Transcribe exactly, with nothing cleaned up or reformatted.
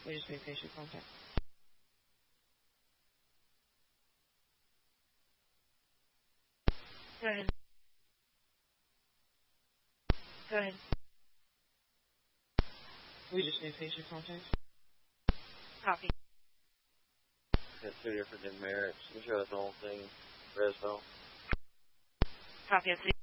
We just need patient contact. Go ahead. Go ahead. We just need patient contact. Copy. Got two different demerits. I'm sure that's the whole thing. Fresno. Copy. I see.